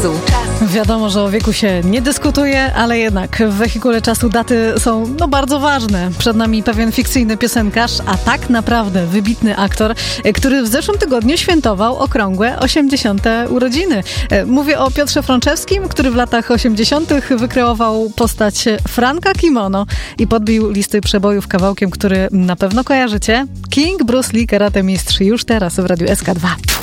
Wiadomo, że o wieku się nie dyskutuje, ale jednak w wehikule czasu daty są bardzo ważne. Przed nami pewien fikcyjny piosenkarz, a tak naprawdę wybitny aktor, który w zeszłym tygodniu świętował okrągłe 80. urodziny. Mówię o Piotrze Frączewskim, który w latach 80. wykreował postać Franka Kimono i podbił listy przebojów kawałkiem, który na pewno kojarzycie. King Bruce Lee, karate mistrz, już teraz w Radiu SK2.